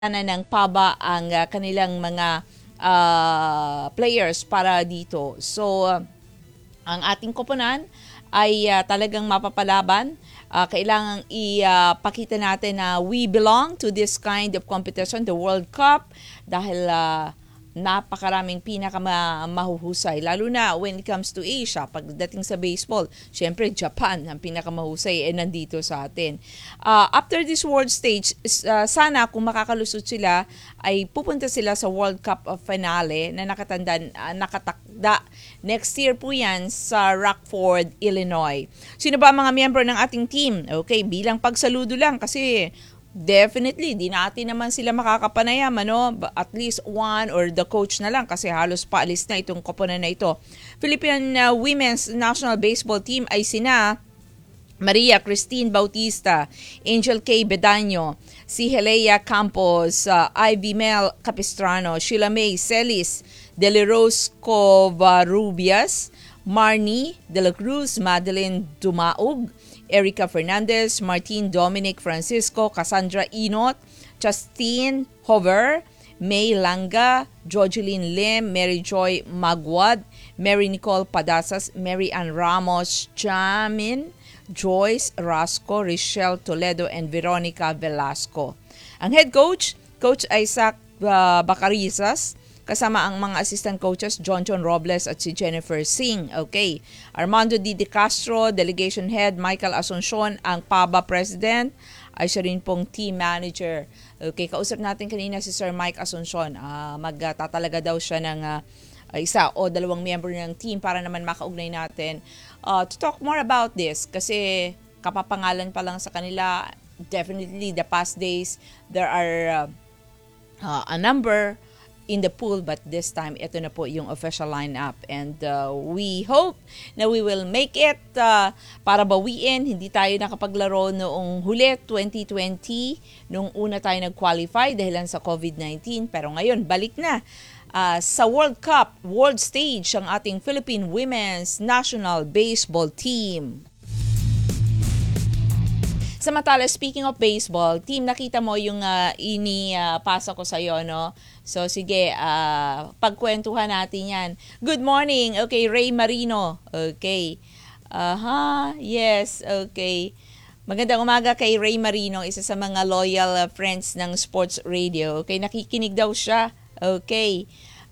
na ng PABA ang kanilang mga players para dito. So, ang ating koponan ay talagang mapapalaban. Kailangang ipakita natin na we belong to this kind of competition, the World Cup, dahil napakaraming pinakamahuhusay. Lalo na when it comes to Asia, pagdating sa baseball, syempre Japan ang pinakamahusay nandito sa atin. After this world stage, sana kung makakalusot sila, ay pupunta sila sa World Cup finale na nakatakda. Next year po yan sa Rockford, Illinois. Sino ba ang mga miyembro ng ating team? Okay, bilang pagsaludo lang kasi definitely, di natin naman sila makakapanayam, ano? At least one or the coach na lang kasi halos paalis na itong koponan na ito. Philippine Women's National Baseball Team ay sina Maria Christine Bautista, Angel K. Bedaño, si Helea Campos, Ivy Mel Capistrano, Sheila May Celis, Delerose Covarrubias, Marnie De La Cruz, Madeline Dumaog, Erica Fernandez, Martin Dominic Francisco, Cassandra Inot, Justine Hover, May Langa, Jojeline Lim, Mary Joy Magwad, Mary Nicole Padasas, Mary Ann Ramos, Jamin, Joyce Rasco, Richelle Toledo, and Veronica Velasco. Ang head coach, Coach Isaac Bacarizas, kasama ang mga assistant coaches John Robles at si Jennifer Singh. Okay. Armando D. De Castro, delegation head Michael Asuncion, ang PABA president, ay siya rin pong team manager. Okay, kausap natin kanina si Sir Mike Asuncion. Magtatalaga daw siya ng isa o dalawang member ng team para naman makaugnay natin to talk more about this kasi kapapangalan pa lang sa kanila. Definitely the past days there are a number in the pool, but this time ito na po yung official lineup and we hope na we will make it para bawiin. Hindi tayo nakapaglaro noong huli 2020 nung una tayo nag-qualify dahilan sa COVID-19, pero ngayon balik na sa World Cup, world stage ang ating Philippine Women's National Baseball Team. Samantala, speaking of baseball, team, nakita mo yung inipasa ko sa'yo, no? So, sige, pagkwentuhan natin yan. Good morning. Okay, Ray Marino. Okay. Yes, okay. Magandang umaga kay Ray Marino, isa sa mga loyal friends ng Sports Radio. Okay, nakikinig daw siya. Okay.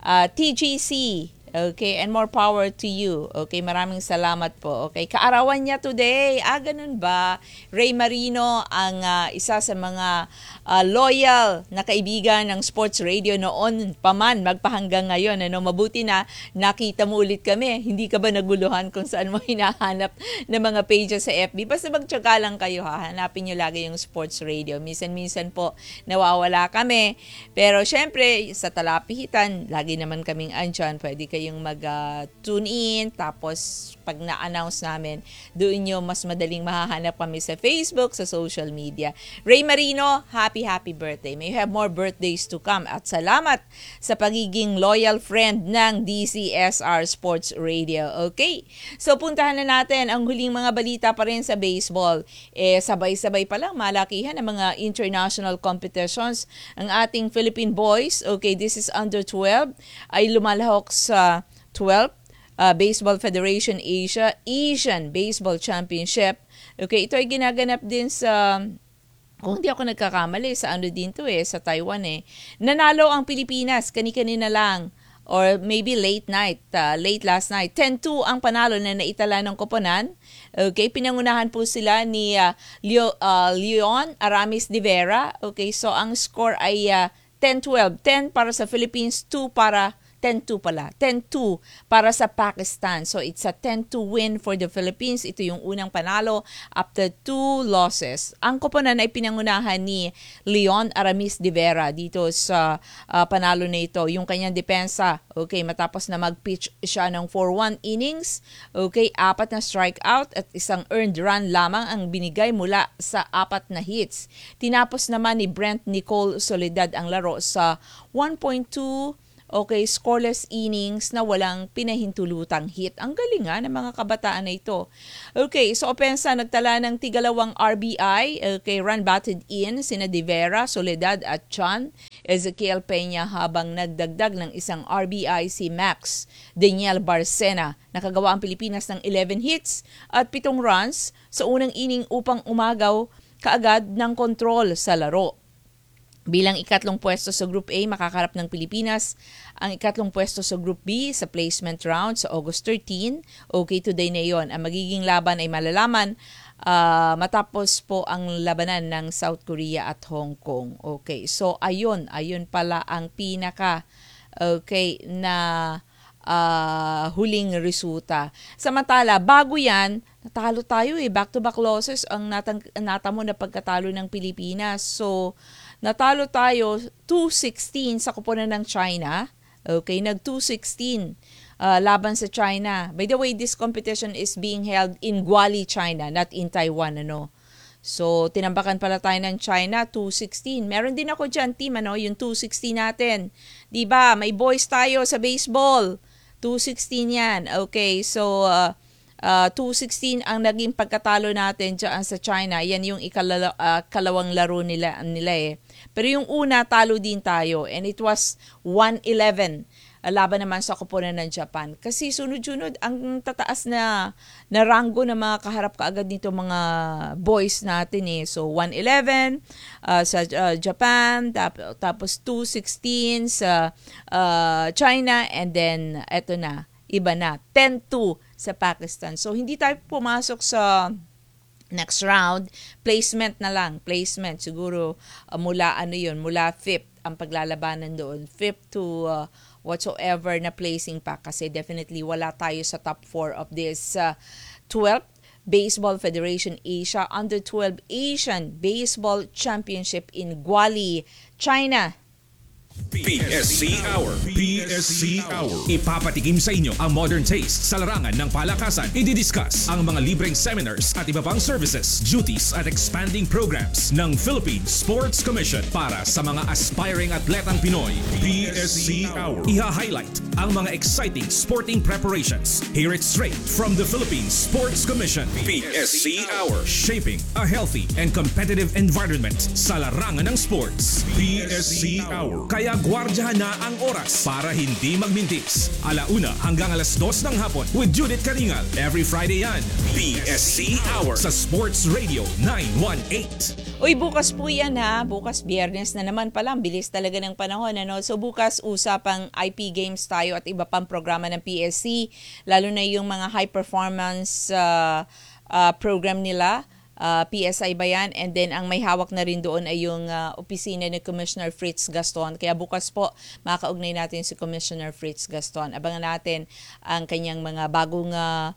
TGC. Okay, and more power to you. Okay, maraming salamat po. Okay, kaarawan niya today. Ganun ba? Ray Marino ang isa sa mga loyal na kaibigan ng Sports Radio noon pa man, magpahanggang ngayon. Ano, mabuti na nakita mo ulit kami. Hindi ka ba naguluhan kung saan mo hinahanap ng mga pages sa FB? Basta magtyaga lang kayo, ha. Hanapin nyo lagi yung Sports Radio. Minsan-minsan po nawawala kami. Pero syempre, sa talapihitan, lagi naman kaming andyan. Pwede kayong mag-tune in, tapos pag na-announce namin, doon nyo mas madaling mahahanap kami sa Facebook, sa social media. Ray Marino, happy birthday. May you have more birthdays to come. At salamat sa pagiging loyal friend ng DCSR Sports Radio. Okay? So, puntahan na natin ang huling mga balita pa rin sa baseball. Sabay-sabay pa lang, malakihan ang mga international competitions. Ang ating Philippine boys, okay, this is under 12, ay lumalahok sa 12th Baseball Federation Asia Asian Baseball Championship. Okay, ito ay ginaganap din sa, kung hindi ako nagkakamali, sa ano din to sa Taiwan Nanalo ang Pilipinas kani-kanina lang or maybe late last night. 10-2 ang panalo na naitala ng koponan. Okay, pinangunahan po sila ni Leon Aramis de Vera. Okay, so ang score ay 10-12. 10 para sa Philippines, 2 para 10-2 pala. 10-2 para sa Pakistan. So, it's a 10-2 win for the Philippines. Ito yung unang panalo after 2 losses. Ang koponan ay pinangunahan ni Leon Aramis de Vera dito sa panalo na ito. Yung kanyang depensa, okay, matapos na mag-pitch siya ng 4-1 innings, okay, 4 na strikeout at isang earned run lamang ang binigay mula sa 4 na hits. Tinapos naman ni Brent Nicole Soledad ang laro sa 1.2 Okay, scoreless innings na walang pinahintulutang hit. Ang galing ng mga kabataan na ito. Okay, so opensa nagtala ng tigalawang RBI. Okay, run batted in sina De Vera, Soledad at Chan. Ezequiel Peña habang nagdagdag ng isang RBI si Max Daniel Barcena. Nakagawa ang Pilipinas ng 11 hits at 7 runs sa unang inning upang umagaw kaagad ng kontrol sa laro. Bilang ikatlong pwesto sa Group A, makakarap ng Pilipinas ang ikatlong pwesto sa Group B sa placement round sa August 13. Okay, today na yon. Ang magiging laban ay malalaman matapos po ang labanan ng South Korea at Hong Kong. Okay, so ayun pala ang pinaka na huling resulta. Samantala, bago yan, natalo tayo back-to-back losses ang natamo na pagkatalo ng Pilipinas. So, natalo tayo 2-16 sa koponan ng China. Okay, nag-2-16 laban sa China. By the way, this competition is being held in Guali, China, not in Taiwan, So, tinambakan pala tayo ng China, 2-16. Meron din ako dyan, team, yung 2-16 natin. Diba? May boys tayo sa baseball. 2-16 yan. Okay, so 2-16 ang naging pagkatalo natin dyan sa China. Yan yung ikalawang laro nila Pero yung una, talo din tayo. And it was 1-11. Laban naman sa koponan ng Japan. Kasi sunod-sunod, ang tataas na ranggo na mga kaharap kaagad nito mga boys natin So 1-11 sa Japan, tapos 2-16 sa China, and then eto na, iba na, 10-2 sa Pakistan. So hindi tayo pumasok sa next round, placement na lang. Placement siguro mula mula 5th ang paglalabanan doon. 5th to whatsoever na placing pa, kasi definitely wala tayo sa top 4 of this 12th Baseball Federation Asia Under-12 Asian Baseball Championship in Guali, China. PSC Hour. PSC Hour. Ipapatikim sa inyo ang modern taste sa larangan ng palakasan. I-discuss ang mga libreng seminars at iba pang services, duties at expanding programs ng Philippine Sports Commission para sa mga aspiring atletang Pinoy. PSC Hour. Iha-highlight ang mga exciting sporting preparations. Hear it straight from the Philippine Sports Commission. PSC Hour. Shaping a healthy and competitive environment sa larangan ng sports. PSC Hour. Kaya gwardyahan na ang oras para hindi magmintis. 1:00 hanggang 2:00 ng hapon with Judith Caringal. Every Friday yan. PSC Hour sa Sports Radio 918. Uy, bukas po yan Bukas Biyernes na naman pala. Ang bilis talaga ng panahon. So bukas usapang IP Games tayo at iba pang programa ng PSC. Lalo na yung mga high performance program nila. PSI ba yan? And then ang may hawak na rin doon ay yung opisina ni Commissioner Fritz Gaston. Kaya bukas po makaugnay natin si Commissioner Fritz Gaston. Abangan natin ang kanyang mga bagong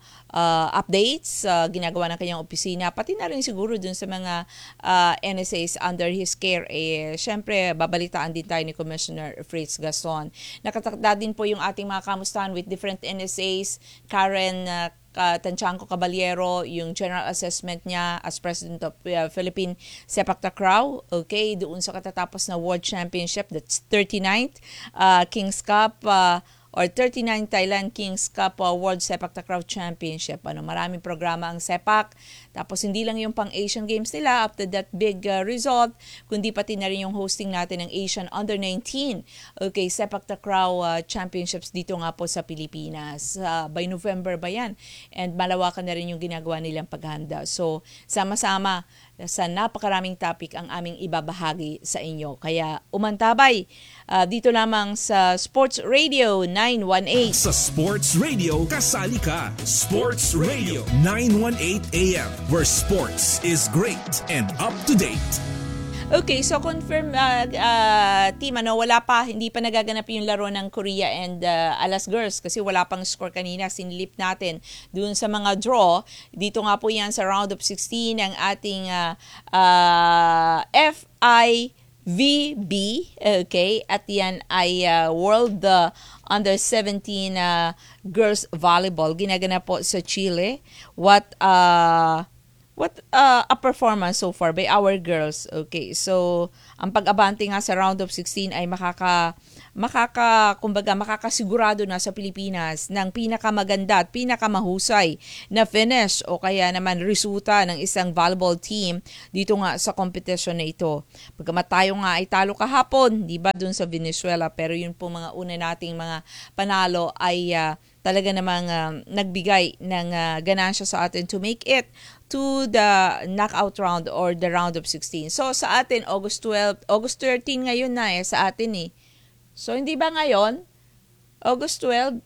updates, ginagawa ng kanyang opisina, pati na rin siguro dun sa mga NSAs under his care. Syempre, babalitaan din tayo ni Commissioner Fritz Gaston. Nakatakda din po yung ating mga kamustahan with different NSAs. Karen Tanchanco Caballero, yung general assessment niya as President of Philippine Sepak Takraw. Okay, doon sa katatapos na World Championship, that's 39th Kings Cup or 39 Thailand Kings Cup World Sepak Takraw Championship. Maraming programa ang sepak. Tapos hindi lang yung pang Asian Games nila after that big result, kundi pati na rin yung hosting natin ng Asian Under-19 Sepak Takraw Championships dito nga po sa Pilipinas. By November ba yan? And malawakan na rin yung ginagawa nilang paghanda. So, sama-sama sa napakaraming topic ang aming ibabahagi sa inyo. Kaya umantabay dito lamang sa Sports Radio 918. Sa Sports Radio, kasali ka. Sports Radio 918 AM, where sports is great and up to date. Okay, so confirm team, hindi pa nagaganap yung laro ng Korea and Alas Girls kasi wala pang score kanina, sinilip natin dun sa mga draw. Dito nga po yan sa round of 16 ang ating FIVB, okay, at yan ay World Under 17 Girls Volleyball, ginaganap po sa Chile. What a performance so far by our girls. Okay, so ang pag-abante nga sa round of 16 ay makakasigurado na sa Pilipinas ng pinakamaganda at pinakamahusay na finish o kaya naman resulta ng isang volleyball team dito nga sa competition na ito. Pagkamat tayo nga ay talo kahapon, di ba, dun sa Venezuela, pero yun po mga una nating mga panalo ay talaga namang nagbigay ng ganansya sa atin to make it to the knockout round or the round of 16. So sa atin, August 13 ngayon na sa atin So hindi ba ngayon? August 12?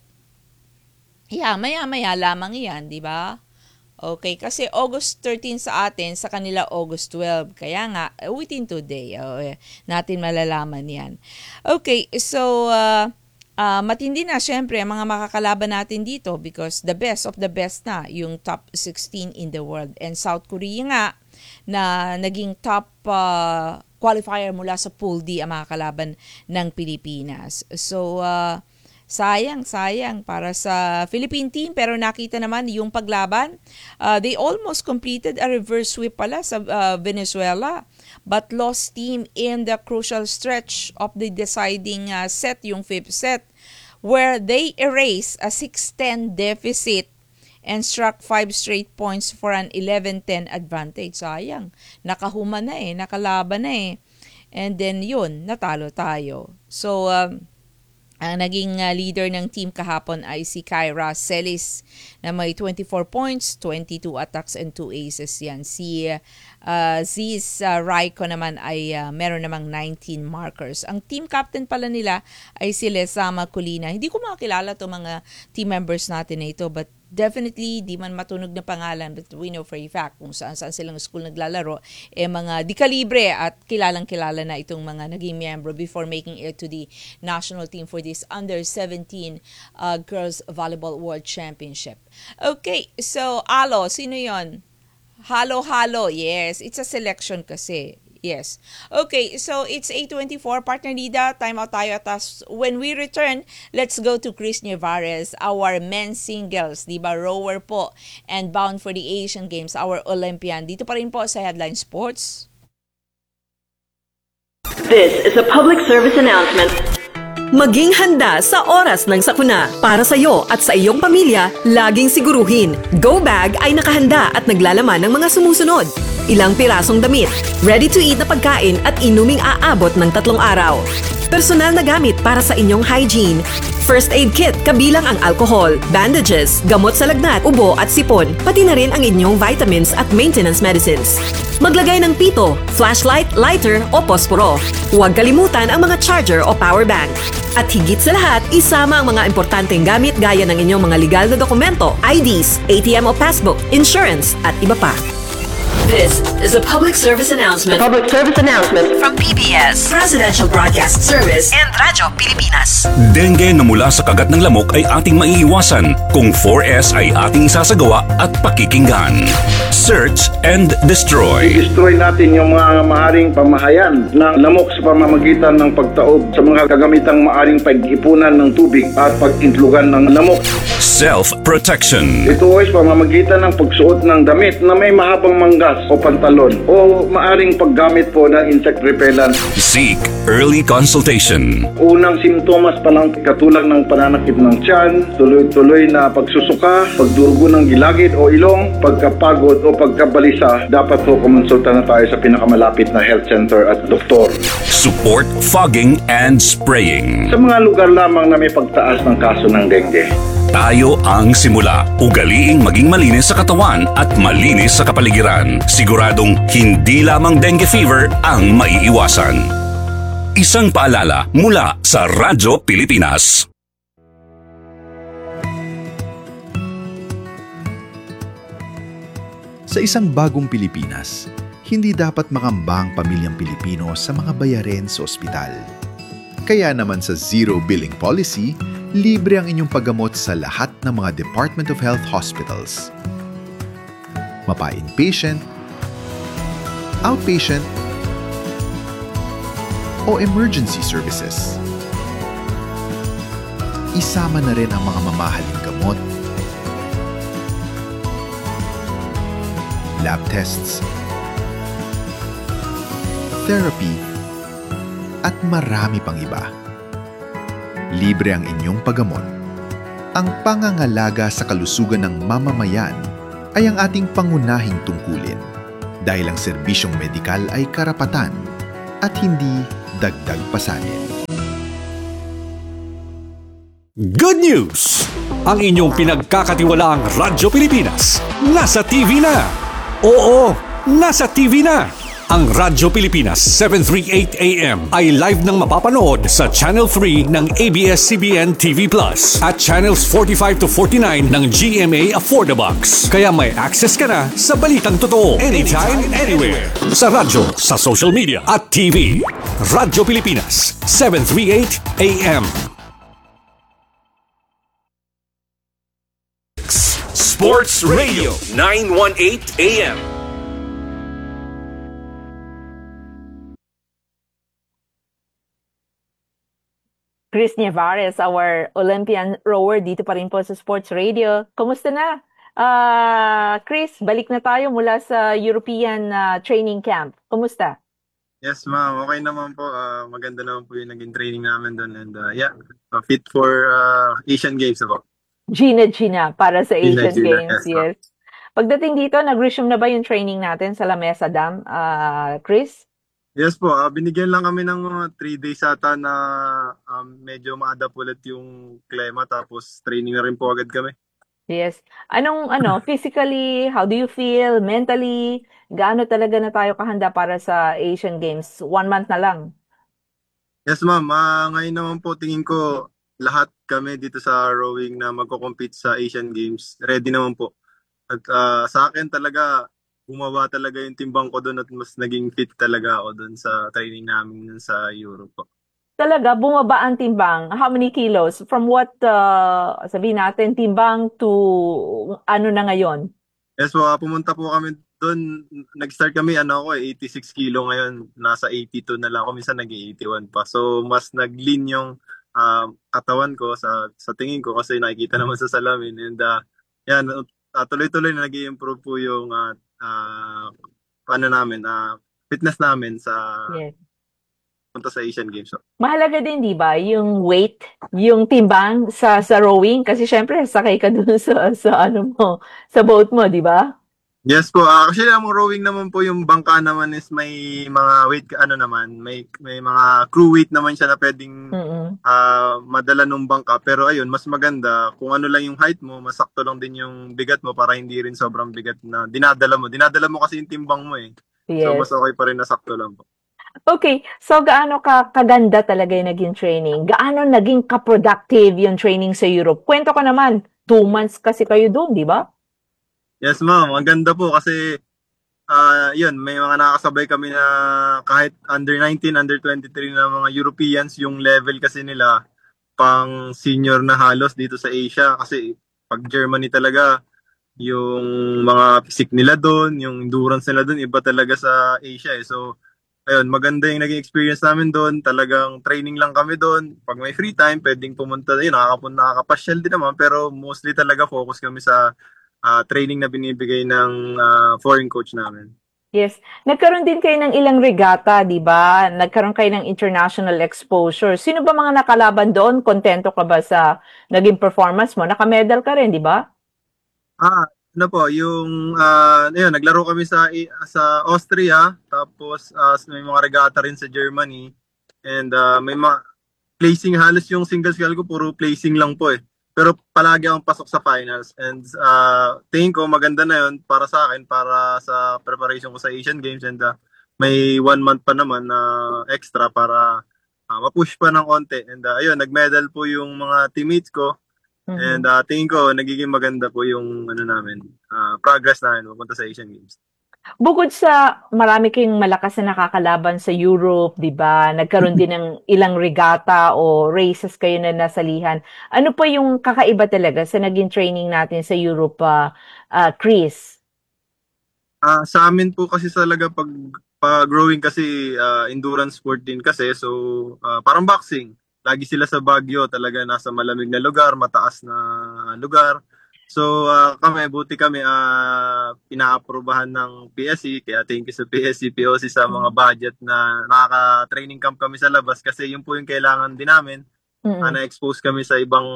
Yeah, maya-maya lamang yan, di ba? Okay, kasi August 13 sa atin, sa kanila August 12. Kaya nga, within today, natin malalaman yan. Okay, so matindi na syempre ang mga makakalaban natin dito because the best of the best na yung top 16 in the world. And South Korea nga na naging top qualifier mula sa Pool D ang mga kalaban ng Pilipinas. So, sayang para sa Philippine team pero nakita naman yung paglaban. They almost completed a reverse sweep pala sa Venezuela but lost steam in the crucial stretch of the deciding set, yung fifth set, where they erased a 6-10 deficit and struck 5 straight points for an 11-10 advantage. Sayang, nakahuma na nakalaban na and then yun, natalo tayo. So, ang naging leader ng team kahapon ay si Kyra Celis na may 24 points, 22 attacks and 2 aces yan. Si Ziz Raiko naman ay meron namang 19 markers. Ang team captain pala nila ay si Lesama Colina. Hindi ko makakilala itong mga team members natin na ito but definitely di man matunog na pangalan but we know for a fact kung saan silang school naglalaro mga di kalibre at kilalang-kilala na itong mga naging miyembro before making it to the national team for this under 17 girls volleyball world championship. Okay, so Alo, sino yon? Halo, yes, it's a selection kasi. Yes. Okay, so it's 8:24, partner Nida, time out tayo. Tapos when we return, let's go to Chris Nevares, our men's singles, di ba, rower po, and bound for the Asian Games, our Olympian. Dito pa rin po sa Headline Sports. This is a public service announcement. Maging handa sa oras ng sakuna. Para sa iyo at sa iyong pamilya, laging siguruhin, Go Bag ay nakahanda at naglalaman ng mga sumusunod. Ilang pirasong damit, ready-to-eat na pagkain at inuming aabot ng 3 araw. Personal na gamit para sa inyong hygiene. First aid kit kabilang ang alcohol, bandages, gamot sa lagnat, ubo at sipon, pati na rin ang inyong vitamins at maintenance medicines. Maglagay ng pito, flashlight, lighter o posporo. Huwag kalimutan ang mga charger o power bank. At higit sa lahat, isama ang mga importanteng gamit gaya ng inyong mga legal na dokumento, IDs, ATM o passbook, insurance at iba pa. This is a public service announcement. Public service announcement From PBS, Presidential Broadcast Service, and Radyo Pilipinas. Dengue na mula sa kagat ng lamok ay ating maiiwasan kung 4S ay ating isasagawa at pakikinggan. Search and destroy. I-destroy natin yung mga maaaring pamahayan ng lamok sa pamamagitan ng pagtaob sa mga kagamitang maaaring pag-ipunan ng tubig at pag-intlugan ng lamok. Self-protection. Ito ay sa pamamagitan ng pagsuot ng damit na may mahabang manggas o pantalon o maaring paggamit po ng insect repellent. Seek early consultation. Unang simptomas pa lang katulad ng pananakit ng tiyan, tuloy-tuloy na pagsusuka, pagdurugo ng gilagid o ilong, pagkapagod o pagkabalisa, dapat po kumonsulta na tayo sa pinakamalapit na health center at doktor. Support fogging and spraying. Sa mga lugar lamang na may pagtaas ng kaso ng dengue. Tayo ang simula. Ugaliing maging malinis sa katawan at malinis sa kapaligiran. Siguradong hindi lamang dengue fever ang maiiwasan. Isang paalala mula sa Radyo Pilipinas. Sa isang bagong Pilipinas, hindi dapat makamba ang pamilyang Pilipino sa mga bayarin sa ospital. Kaya naman sa Zero Billing Policy, libre ang inyong paggamot sa lahat ng mga Department of Health hospitals. Mapa-inpatient, outpatient, o emergency services. Isama na rin ang mga mamahaling gamot, lab tests, therapy, at marami pang iba. Libre ang inyong paggamot. Ang pangangalaga sa kalusugan ng mamamayan ay ang ating pangunahing tungkulin dahil ang serbisyong medikal ay karapatan at hindi dagdag pasanin. Good news! Ang inyong pinagkakatiwalaang Radyo Pilipinas nasa TV na! Oo, nasa TV na! Ang Radyo Pilipinas 738 AM ay live nang mapapanood sa Channel 3 ng ABS-CBN TV Plus at Channels 45 to 49 ng GMA Affordabox. Kaya may access ka na sa balitang totoo anytime, anywhere. Sa radyo, sa social media at TV. Radyo Pilipinas 738 AM. Sports Radio 918 AM. Chris Nievares, our Olympian rower dito pa rin po sa Sports Radio. Kumusta na? Chris, balik na tayo mula sa European training camp. Kumusta? Yes, ma'am. Okay naman po. Maganda naman po yung naging training namin doon. And fit for Asian Games na po. Gina para sa Asian Gina, Games, yes, yes. Pagdating dito, nag-resume na ba yung training natin sa La Mesa Dam, Chris? Yes po. Binigyan lang kami ng mga 3 days ata na medyo ma-adapt ulit yung klima. Tapos training na rin po agad kami. Yes. Physically, how do you feel? Mentally, gaano talaga na tayo kahanda para sa Asian Games? 1 month na lang. Yes, ma'am. Ngayon naman po tingin ko lahat kami dito sa rowing na magko-compete sa Asian Games. Ready naman po. At sa akin talaga, bumaba talaga yung timbang ko doon at mas naging fit talaga ako doon sa training namin sa Europe po. Talaga, bumaba ang timbang. How many kilos? From what, sabihin natin, timbang to ano na ngayon? Yes po, pumunta po kami doon. Nag-start kami, 86 kilo ngayon. Nasa 82 na lang ako. Minsan nag-81 pa. So, mas nag-lean yung katawan ko sa tingin ko kasi nakikita naman sa salamin. And tuloy-tuloy na nag-i-improve po yung fitness namin sa punta sa Asian Games. So, mahalaga din, di ba, yung weight, yung timbang sa rowing kasi syempre sakay ka dun sa boat mo, di ba? yes po. Actually, ang rowing naman po yung bangka naman is may mga weight may mga crew weight naman siya na pwedeng madala nung bangka. Pero ayun, mas maganda kung ano lang yung height mo, masakto lang din yung bigat mo para hindi rin sobrang bigat na dinadala mo. Dinadala mo kasi yung timbang mo eh. Yes. So mas okay pa rin na sakto lang po. Okay, so gaano kaganda talaga yung naging training? Gaano naging ka-productive yung training sa Europe? Kwento ka naman, 2 months kasi kayo doon, di ba? Yes, ma'am. Ang ganda po kasi may mga nakasabay kami na kahit under 19, under 23 na mga Europeans, yung level kasi nila pang senior na halos dito sa Asia. Kasi pag Germany talaga, yung mga physique nila doon, yung endurance nila doon, iba talaga sa Asia eh. So, ayun, maganda yung naging experience namin doon. Talagang training lang kami doon. Pag may free time, pwedeng pumunta. Nakakapasyal din naman. Pero mostly talaga focus kami sa training na binibigay ng foreign coach namin. Yes. Nagkaroon din kayo ng ilang regata, di ba? Nagkaroon kayo ng international exposure. Sino ba mga nakalaban doon? Kontento ka ba sa naging performance mo? Naka-medal ka rin, di ba? Naglaro kami sa Austria, tapos may mga regata rin sa Germany. And may mga placing, halos yung singles ko puro placing lang po eh. Pero palagi akong pasok sa finals. And tingin ko maganda na yun para sa akin, para sa preparation ko sa Asian Games. And may 1 month pa naman na extra para ma-push pa ng konti. And nag-medal po yung mga teammates ko. And tingin ko nagiging maganda po yung progress namin pupunta sa Asian Games. Bukod sa marami kayong malakas na nakakalaban sa Europe, di ba? Nagkaroon din ng ilang regata o races kayo na nasalihan. Ano pa yung kakaiba talaga sa naging training natin sa Europe, Chris? Sa amin po kasi talaga pag growing kasi endurance sport din kasi. So parang boxing. Lagi sila sa Baguio, talaga nasa malamig na lugar, mataas na lugar. So buti kami pina-aprobahan ng PSC, kaya thank you sa PSC, POC sa mga budget na nakaka-training camp kami sa labas kasi yun po yung kailangan din namin. Na-expose kami sa ibang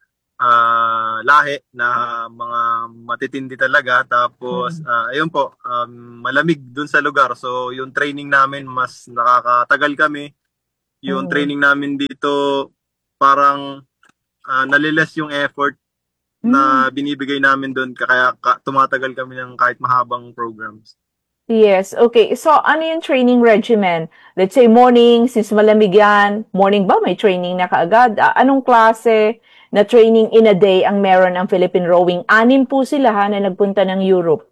lahi na mga matitindi talaga. Tapos ayun po, malamig dun sa lugar. So yung training namin mas nakakatagal kami. Yung training namin dito parang naliles yung effort na binibigay namin doon, kaya tumatagal kami ng kahit mahabang programs. Yes, okay. So, ano yung training regimen? Let's say morning, since malamig yan, morning ba may training na kaagad? Anong klase na training in a day ang meron ang Philippine Rowing? 6 po sila na nagpunta ng Europe.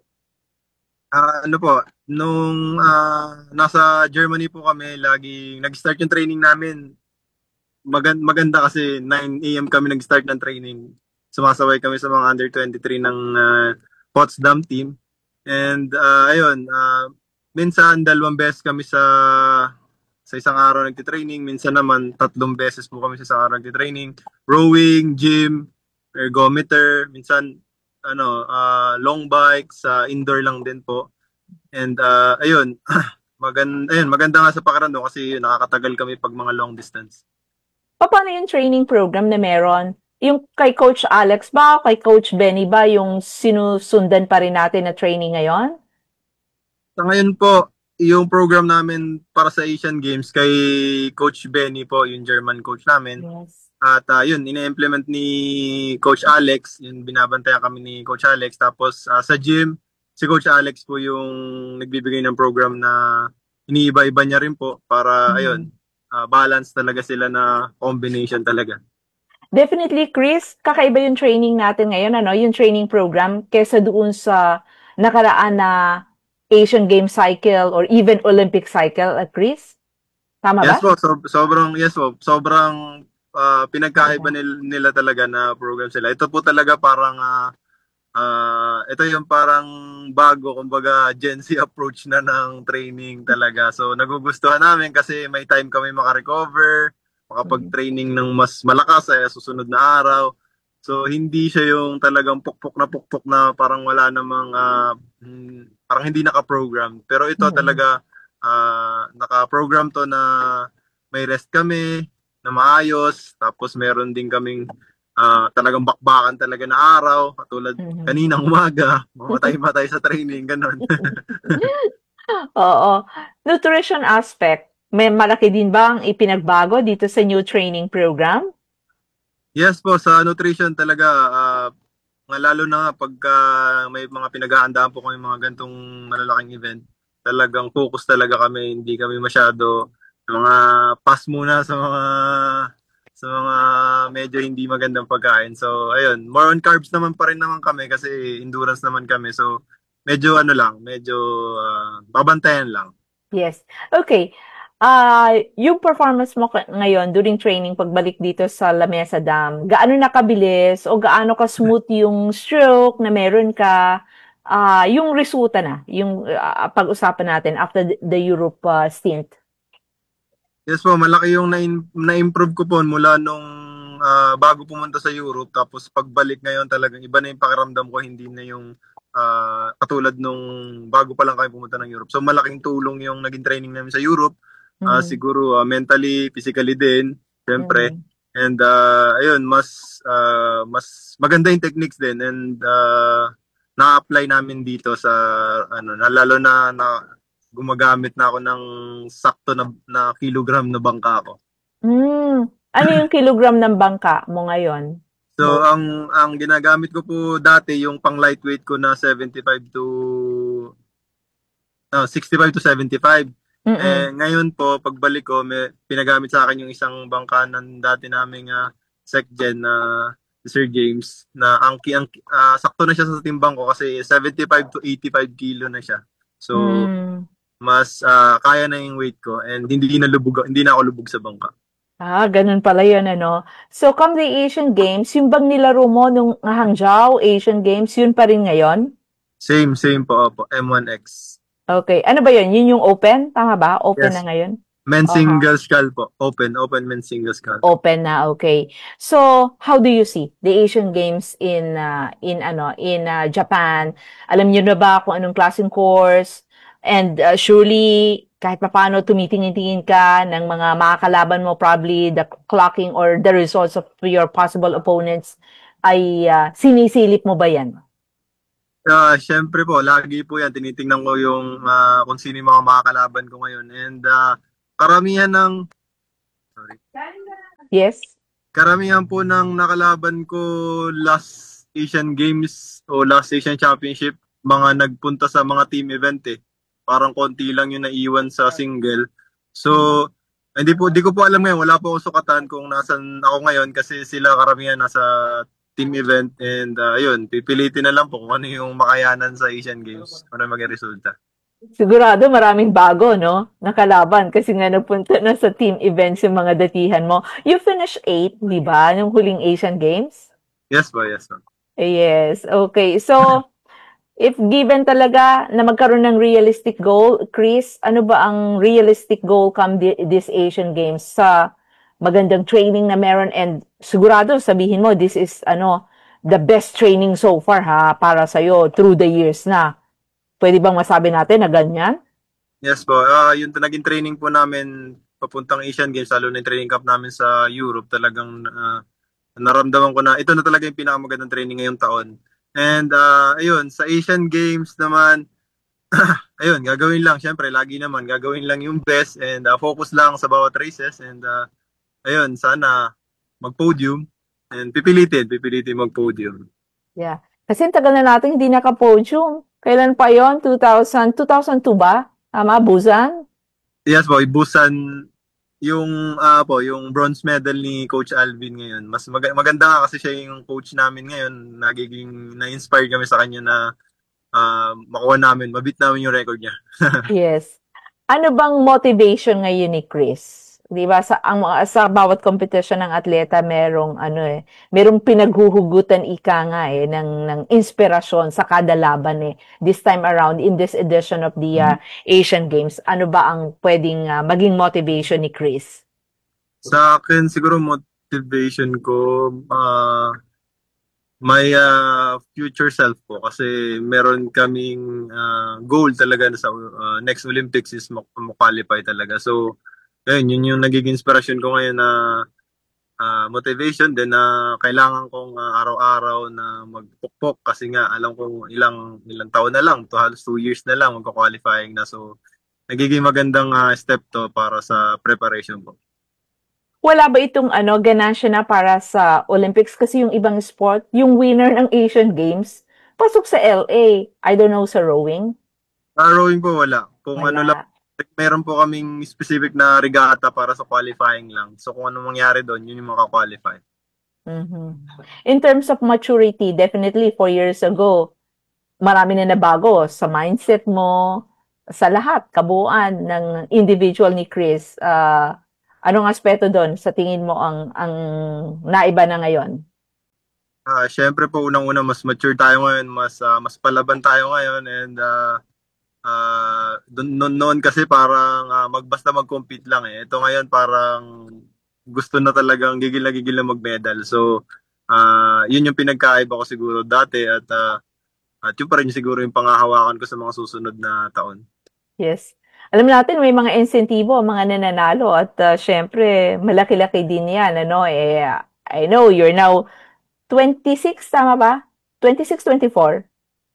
Ano po, nung nasa Germany po kami, lagi nag-start yung training namin. Maganda kasi 9 a.m. kami nag-start ng training. Sumasabay kami sa mga under 23 ng Potsdam team. And ayun, minsan 2 beses kami sa isang araw nagtitraining, minsan naman 3 beses po kami sa isang araw nagtitraining. Rowing, gym, ergometer, minsan long bike, sa indoor lang din po. And ayun, maganda nga sa pakiramdam kasi nakakatagal kami pag mga long distance. Paano yung training program na meron? Yung kay Coach Alex ba, kay Coach Benny ba, yung sinusundan pa rin natin na training ngayon? Sa ngayon po, yung program namin para sa Asian Games kay Coach Benny po, yung German coach namin. Yes. At yun, ina-implement ni Coach Alex, yung binabantayan kami ni Coach Alex. Tapos sa gym, si Coach Alex po yung nagbibigay ng program na iniiba-iba niya rin po para ayun, balance talaga sila na combination talaga. Definitely, Chris, kakaiba yung training natin ngayon, yung training program, kesa doon sa nakaraan na Asian Games cycle or even Olympic cycle, Chris? Tama ba? Yes po, sobrang pinagkaiba nila talaga na program sila. Ito po talaga parang, ito yung parang bago, kumbaga Gen Z approach na ng training talaga. So nagugustuhan namin kasi may time kami makarecover, makapag-training ng mas malakas sa susunod na araw. So hindi siya yung talagang pukpok na parang wala namang parang hindi naka-program. Pero ito talaga naka-program to na may rest kami na maayos, tapos meron din kaming talagang bakbakan talaga na araw, katulad kaninang umaga, mamatay sa training, ganun. Oo. Nutrition aspect, may malaki din ba ang ipinagbago dito sa new training program? Yes po, sa nutrition talaga, lalo na pagka may mga pinaghahandaan po kami mga gantong malalaking event, talagang focus talaga kami, hindi kami masyado mga pass muna sa mga medyo hindi magandang pagkain. So ayun, more on carbs naman pa rin naman kami kasi endurance naman kami. So medyo babantayan lang. Yes. Okay. Yung performance mo ngayon during training pagbalik dito sa Lamesa Dam, gaano nakabilis o gaano ka-smooth yung stroke na meron ka, yung resulta na, yung pag-usapan natin after the Europe stint? Yes po, malaki yung na-improve ko po mula nung bago pumunta sa Europe, tapos pagbalik ngayon talagang iba na yung pakiramdam ko, hindi na yung katulad nung bago pa lang kami pumunta ng Europe. So malaking tulong yung naging training namin sa Europe. Siguro mentally, physically din, syempre. And ayun, mas maganda yung techniques din, and na-apply namin dito sa lalo na gumagamit na ako ng sakto na kilogram na bangka ko. Ano yung kilogram ng bangka mo ngayon? So ang ginagamit ko po dati yung pang lightweight ko na 65 to 75. Ngayon po, pagbalik ko, may pinagamit sa akin yung isang bangka ng dati naming SecGen na Sir James, na ang sakto na siya sa timbang ko kasi 75 to 85 kilo na siya. So, mas kaya na yung weight ko, and hindi na ako lubog sa bangka. Ganun pala yun, So, come the Asian Games, yung bang nilaro mo nung Hangzhou Asian Games, yun pa rin ngayon? Same po, M1X. Okay. Ano ba yun? Yun yung open? Tama ba? Open Yes. na ngayon? Men's Aha. single scull po. Open men's single scull. Open na, okay. So, how do you see the Asian Games in Japan? Alam niyo na ba kung anong klaseng course? And surely kahit papaano tumitingin-tingin ka ng mga makakalaban mo, probably the clocking or the results of your possible opponents ay sinisilip mo ba yan? Syempre po, lagi po yan. Tinitingnan ko yung kung sino yung mga makakalaban ko ngayon. And karamihan ng Yes? karamihan po ng nakalaban ko last Asian Games o last Asian Championship, mga nagpunta sa mga team event eh. Parang konti lang yung naiwan sa single. So, hindi ko po alam ngayon. Wala po akong sukatan kung nasan ako ngayon kasi sila karamihan nasa team event. And ayun, pipilitin na lang po kung ano yung makayanan sa Asian Games. Ano maging resulta. Sigurado maraming bago, no? Nakalaban kasi nga nagpunta na sa team events yung mga datihan mo. You finished 8, di ba? Yung huling Asian Games? Yes po, yes po. Yes, okay. So, if given talaga na magkaroon ng realistic goal, Chris, ano ba ang realistic goal come this Asian Games sa magandang training na meron and sigurado sabihin mo this is the best training so far ha para sa through the years na. Pwede bang masabi natin na ganyan? Yes po. Yung naging training po namin papuntang Asian Games, lalo na yung training camp namin sa Europe, talagang naramdaman ko na ito na talaga yung pinakamagandang training ngayong taon. And ayun, sa Asian Games naman, ayun, gagawin lang. Siyempre, lagi naman, gagawin lang yung best and focus lang sa bawat races. And ayun, sana mag-podium and pipilitin mag-podium. Yeah. Kasi tagal na natin hindi naka-podium. Kailan pa yon? 2002 ba? Tama, Busan? Yes po, Busan yung yung bronze medal ni Coach Alvin ngayon. Mas maganda nga kasi siya yung coach namin ngayon. Na-inspire kami sa kanya na makuha namin, mabit namin yung record niya. Yes. Ano bang motivation ngayon ni Chris? 'Di ba sa bawat competition ng atleta merong pinaghuhugutan ng inspirasyon sa kada laban this time around in this edition of the Asian Games. Ano ba ang pwedeng maging motivation ni Chris? Sa akin siguro motivation ko my future self po kasi meron kaming goal talaga sa next Olympics is qualify talaga. So ayun, yun yung nagiging inspirasyon ko ngayon na motivation din na kailangan kong araw-araw na magpukpok kasi nga alam kong ilang taon na lang, halos 2 years na lang magka-qualifying na. So nagiging magandang step to para sa preparation ko. Wala ba itong ganansya na para sa Olympics kasi yung ibang sport, yung winner ng Asian Games, pasok sa LA. I don't know sa rowing. Rowing po wala. Kung Wala. ano lang, meron po kaming specific na regata para sa qualifying lang. So kung ano mangyari doon, yun yung maka-qualify. Mm-hmm. In terms of maturity, definitely 4 years ago, marami na nabago sa mindset mo, sa lahat, kabuuan ng individual ni Chris. Anong aspeto doon sa tingin mo ang naiba na ngayon? Syempre po unang-una mas mature tayo ngayon, mas palaban tayo ngayon and noon kasi parang basta mag-compete lang eh. Ito ngayon parang gusto na talagang gigil na mag-medal. So yun yung pinagkaiba ko siguro dati at yun pa rin siguro yung pangahawakan ko sa mga susunod na taon. Yes. Alam natin may mga insentibo ang mga nananalo at syempre malaki-laki din yan I know you're now 26, tama ba? 26, 24?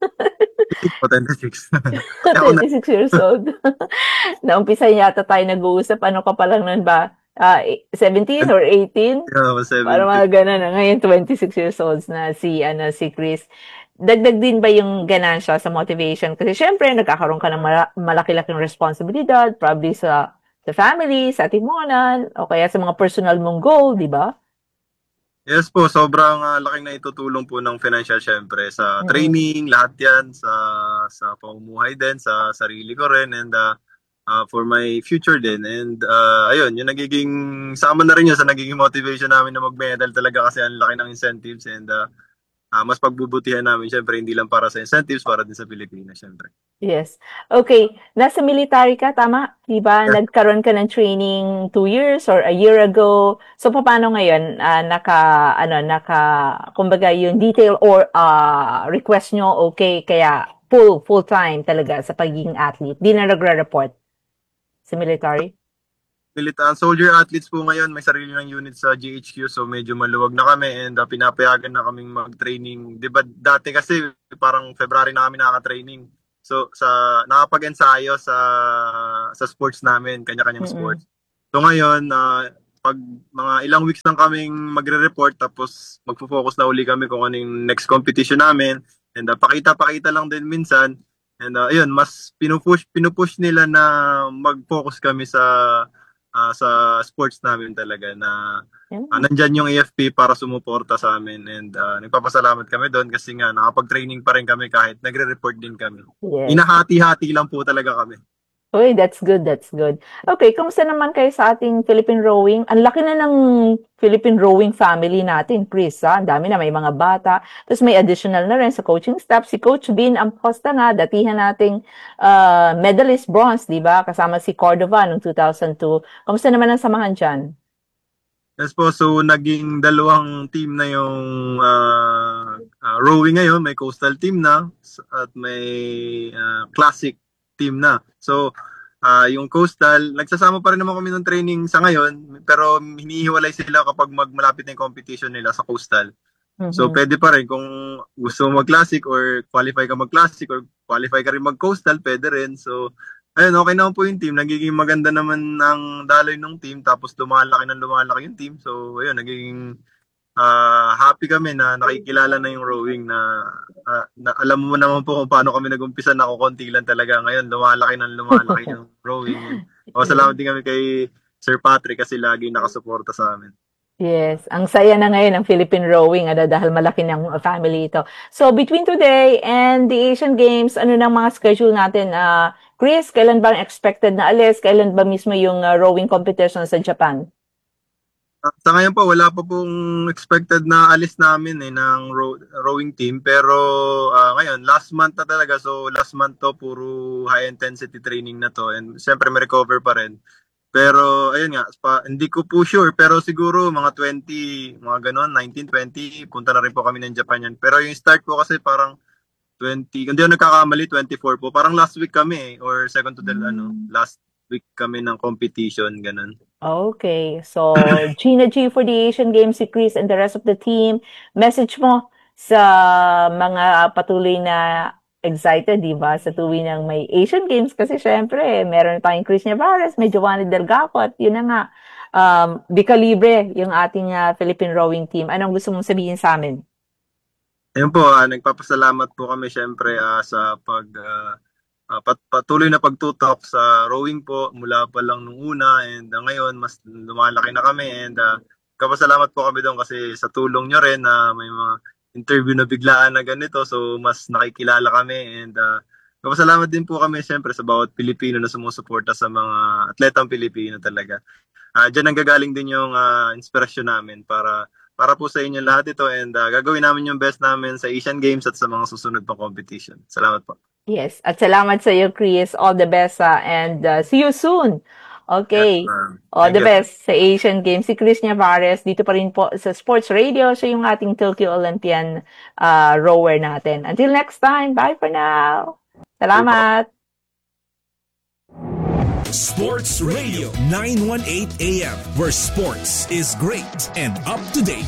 26. 26 years old. Naumpisa yata tayo nag-uusap. Ano ka pa lang nun ba? 17 or 18? Yeah, 17. Para mga ganun na. Ngayon, 26 years old na si Chris. Dagdag din ba yung ganansya sa motivation? Kasi syempre, nagkakaroon ka ng malaki-laking responsibilidad, probably sa family, sa timunan, o kaya sa mga personal mong goal, di ba? Yes po, sobrang laking na itutulong po ng financial syempre sa training, lahat yan, sa pamumuhay din, sa sarili ko rin, and for my future din. And ayun, yung nagiging, sama na rin yun sa nagiging motivation namin na mag-medal talaga kasi ang laki ng incentives and mas pagbubutihan namin. Syempre, hindi lang para sa incentives, para din sa Pilipinas, syempre. Yes. Okay. Nasa military ka, tama? Diba? Yeah. Nagkaroon ka ng training 2 years or a year ago. So, paano ngayon? Kumbaga, yung detail or request nyo, okay, kaya full time talaga sa pagiging athlete. Di na nagre-report sa military? Soldier athletes po ngayon, may sarili ng unit sa GHQ, so medyo maluwag na kami and pinapayagan na kaming mag-training. Diba dati kasi parang February na kami nakaka-training. So nakapag-ensayo sa sports namin, kanya-kanyang sports. So ngayon, pag mga ilang weeks lang kaming magre-report, tapos magfo-focus na uli kami kung ano yung next competition namin. And pakita-pakita lang din minsan. And ayun, mas pinupush nila na mag-focus kami sa sports namin talaga na nandyan yung AFP para sumuporta sa amin, and nagpapasalamat kami doon kasi nga nakapag-training pa rin kami kahit nagre-report din kami. Yes. Inahati-hati lang po talaga kami. Uy, that's good, that's good. Okay, kumusta naman kayo sa ating Philippine Rowing? Ang laki na ng Philippine Rowing family natin, Chris, ha? Ang dami na, may mga bata. Tapos may additional na rin sa coaching staff. Si Coach Bean Amposta nga, datihan nating medalist bronze, di ba? Kasama si Cordova noong 2002. Kumusta naman ang samahan dyan? Yes po, so naging dalawang team na yung rowing ngayon. May coastal team na at may classic team na. So, yung coastal, nagsasama pa rin naman kami ng training sa ngayon, pero hinihiwalay sila kapag malapit na yung competition nila sa coastal. So, pwede pa rin kung gusto mo mag-classic or qualify ka mag-classic or qualify ka rin mag-coastal, pwede rin. So, ayun, okay naman po yung team. Nagiging maganda naman ang daloy ng team, tapos lumalaki yung team. So, ayun, nagiging happy kami na nakikilala na yung rowing na alam mo naman po kung paano kami nag-umpisa, na konti lang talaga. Ngayon, lumalaki yung rowing. Salamat din kami kay Sir Patrick kasi lagi nakasuporta sa amin. Yes, ang saya na ngayon ng Philippine Rowing dahil malaki ng family ito. So, between today and the Asian Games, ano nang mga schedule natin? Chris, kailan ba ang expected na alis? Kailan ba mismo yung rowing competition sa Japan? Sa ngayon po, wala pa pong expected na alis namin ng rowing team. Pero ngayon, last month na talaga. So, last month to, puro high-intensity training na to. And siyempre, may recover pa rin. Pero, ayun nga, hindi ko po sure. Pero siguro, mga 20, mga ganon, 19, 20, punta na rin po kami ng Japan yan. Pero yung start po kasi parang 20, hindi ako nagkakamali, 24 po. Parang last week kami or second to the, last week kami ng competition, ganon. Okay. So, Gina G for the Asian Games, si Chris and the rest of the team. Message mo sa mga patuloy na excited, di ba? Sa tuwing ng may Asian Games kasi syempre, meron tayong Chris Nevares, may Giovanni Delgaco at yun na nga, Bika Libre, yung ating Philippine Rowing team. Anong gusto mong sabihin sa amin? Ayun po, nagpapasalamat po kami syempre sa patuloy na pagtutok sa rowing po mula pa lang nung una, and ngayon mas lumalaki na kami, and kapasalamat po kami doon kasi sa tulong nyo rin na may mga interview na biglaan na ganito, so mas nakikilala kami, and kapasalamat din po kami siyempre sa bawat Pilipino na sumusuporta sa mga atletang Pilipino talaga. Diyan ang gagaling din yung inspirasyon namin para po sa inyo lahat ito, and gagawin namin yung best namin sa Asian Games at sa mga susunod pang competition. Salamat po. Yes, at salamat sa iyo, Chris. All the best and see you soon. Okay. Yes, all the best sa Asian Games. Si Chris Nevares, dito pa rin po sa Sports Radio. Siya yung ating Tokyo Olympian rower natin. Until next time, bye for now. Salamat. Sports Radio 918 AM, where sports is great and up to date.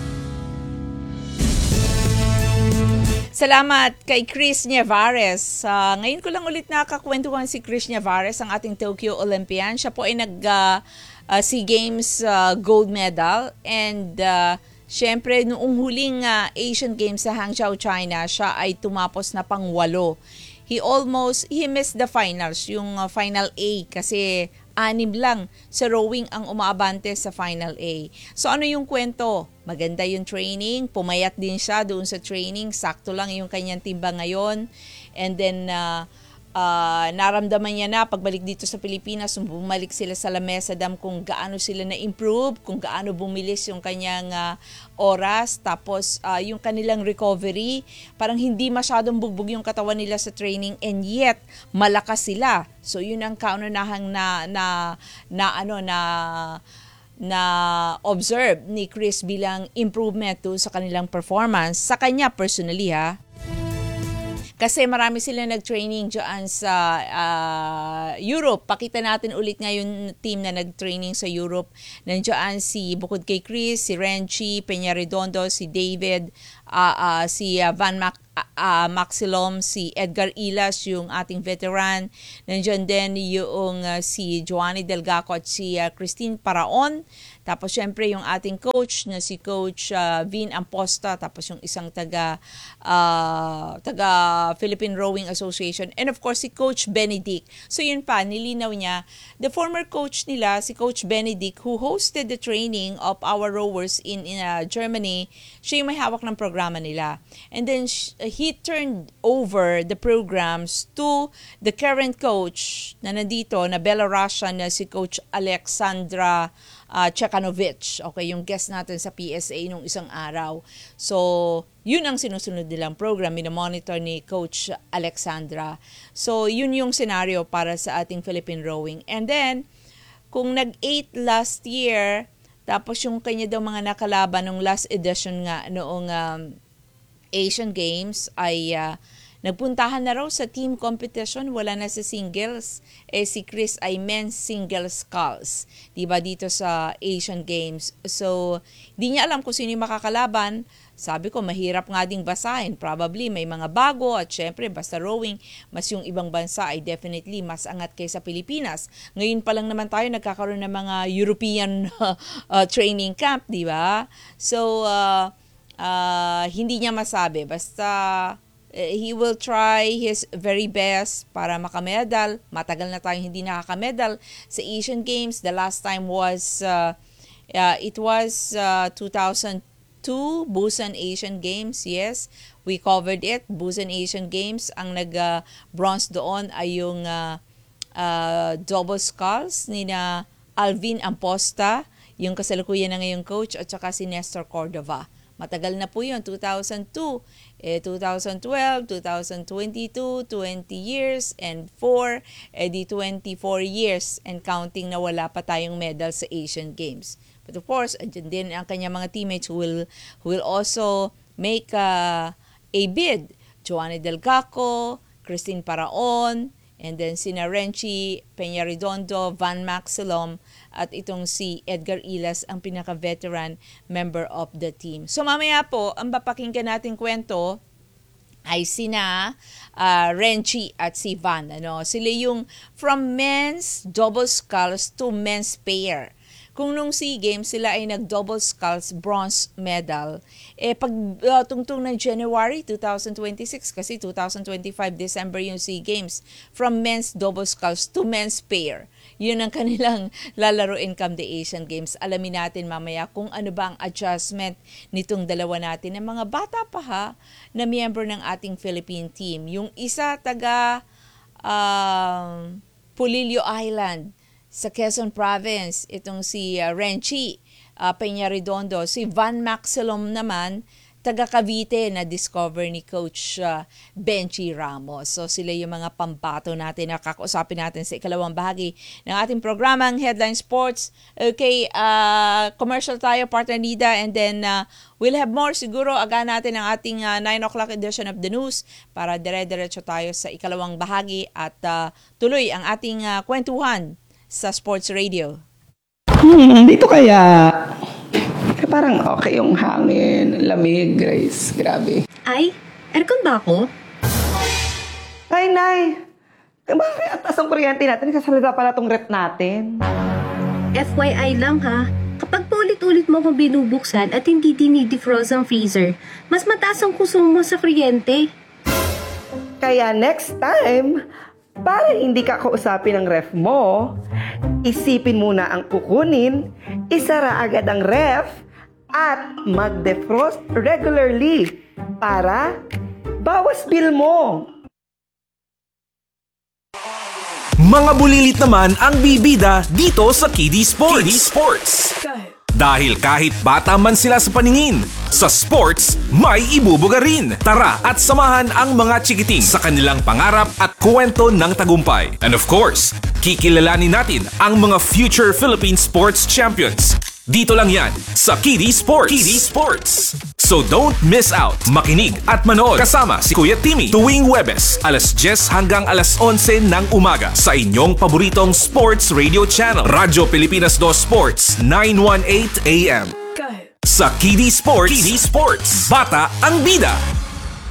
Salamat kay Chris Nevares. Ngayon ko lang ulit nakakwentuhan si Chris Nevares, ang ating Tokyo Olympian. Siya po ay SEA Games gold medal, and syempre noong huling Asian Games sa Hangzhou, China, siya ay tumapos na pang-8. He missed the finals, yung final A, kasi 6 lang sa rowing ang umaabante sa final A. So ano yung kwento? Maganda yung training, pumayat din siya doon sa training, sakto lang yung kanyang timba ngayon. And then naramdaman niya na pagbalik dito sa Pilipinas, bumalik sila sa Lamesa Dam kung gaano sila na-improve, kung gaano bumilis yung kanyang oras, tapos yung kanilang recovery, parang hindi masyadong bugbog yung katawan nila sa training and yet malakas sila. So yun ang kaunahang na observe ni Chris bilang improvement doon sa kanilang performance. Sa kanya personally kasi marami sila nag-training dyan sa Europe. Pakita natin ulit ngayon team na nag-training sa Europe. Nandiyan si bukod kay Chris, si Renchi Peñaredondo, si David, si Van Maxilom, si Edgar Ilas, yung ating veteran. Nandiyan din yung si Joanny Delgaco at si Christine Paraon. Tapos syempre yung ating coach na si Coach Vin Amposta, tapos yung isang taga Philippine Rowing Association, and of course si Coach Benedict. So yun pa, nilinaw niya, the former coach nila, si Coach Benedict, who hosted the training of our rowers in Germany, siya yung may hawak ng programa nila. And then he turned over the programs to the current coach na nandito, na Belarusian, na si Coach Alexandra Chekanovic. Okay, yung guest natin sa PSA nung isang araw. So, yun ang sinusunod nilang program, minamonitor ni Coach Alexandra. So, yun yung scenario para sa ating Philippine Rowing. And then, kung nag-8 last year, tapos yung kanya daw mga nakalaban nung last edition nga noong Asian Games ay nagpuntahan na raw sa team competition, wala na sa singles. Si Chris ay men's singles sculls, diba, dito sa Asian Games. So, di niya alam kung sino yung makakalaban. Sabi ko, mahirap nga ding basahin. Probably may mga bago at syempre, basta rowing, mas yung ibang bansa ay definitely mas angat kaysa Pilipinas. Ngayon pa lang naman tayo nagkakaroon ng mga European training camp, diba? So, hindi niya masabi. Basta he will try his very best para makamedal. Matagal na tayong hindi nakakamedal sa Asian Games. The last time was, it was 2002, Busan Asian Games. Yes, we covered it. Busan Asian Games. Ang nag-bronze doon ay yung double sculls ni na Alvin Amposta, yung kasalukuyan na ngayong coach, at saka si Nestor Cordova. Matagal na po yun, 2002, 2012, 2022, 20 years, and 4, di 24 years, and counting na wala pa tayong medal sa Asian Games. But of course, andyan din ang kanyang mga teammates who will also make a bid. Joanny Delgaco, Christine Paraon, and then sina Renchi Peñaredondo, Van Maxilom, at itong si Edgar Ilas, ang pinaka-veteran member of the team. So mamaya po, ang papakinggan nating kwento ay sina Renchi at si Van. Sila yung from men's double sculls to men's pair. Kung nung SEA Games sila ay nag-double sculls bronze medal, pag tungtong ng January 2026, kasi 2025 December yung SEA Games, from men's double sculls to men's pair, yun ang kanilang lalaroin come the Asian Games. Alamin natin mamaya kung ano ba ang adjustment nitong dalawa natin, ng mga bata pa na miyembro ng ating Philippine team. Yung isa taga Pulilio Island sa Quezon Province, itong si Renchi Peñaredondo. Si Van Maxilom naman, taga Cavite, na discover ni Coach Benchi Ramos. So sila yung mga pambato natin na kakausapin natin sa ikalawang bahagi ng ating programang Headline Sports. Okay, commercial tayo, partner Nida, and then we'll have more siguro. Aga natin ang ating 9 o'clock edition of the news para dire-diretso tayo sa ikalawang bahagi at tuloy ang ating kwentuhan sa Sports Radio. Dito kaya parang okay yung hangin, lamig, Grace. Grabe. Ay, aircon ba ako? Ay, Nay. Bakit ang taas ang kuryente natin? Kasalita pala tong rep natin. FYI lang ha, kapag paulit-ulit mo kung binubuksan at hindi dinidefrost ang freezer, mas mataas ang konsumo sa kuryente. Kaya next time, para hindi ka kausapin ng ref mo, isipin muna ang kukunin, isara agad ang ref, at mag-defrost regularly para bawas bill mo. Mga bulilit naman ang bibida dito sa Kiddie Sports. Dahil kahit bata man sila sa paningin, sa sports, may ibubuga rin. Tara at samahan ang mga chikiting sa kanilang pangarap at kwento ng tagumpay. And of course, kikilalanin natin ang mga future Philippine sports champions. Dito lang yan sa Kiddie Sports. So don't miss out. Makinig at manood kasama si Kuya Timmy tuwing Huwebes, alas 10 hanggang alas 11 ng umaga sa inyong paboritong sports radio channel, Radyo Pilipinas 2 Sports, 918 AM. Sa Kiddie Sports, bata ang bida.